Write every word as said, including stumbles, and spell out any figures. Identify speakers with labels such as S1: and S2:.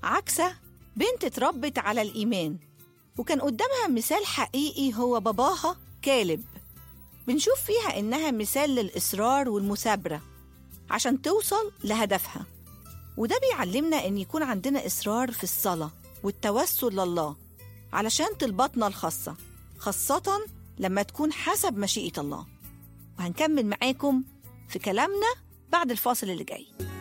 S1: عكسة بنت اتربت على الإيمان وكان قدامها مثال حقيقي هو باباها كالب. بنشوف فيها إنها مثال للإصرار والمثابرة عشان توصل لهدفها، وده بيعلمنا إن يكون عندنا إصرار في الصلاة والتوسل لله علشان طلباتنا الخاصة، خاصة لما تكون حسب مشيئة الله. وهنكمل معاكم في كلامنا بعد الفاصل اللي جاي.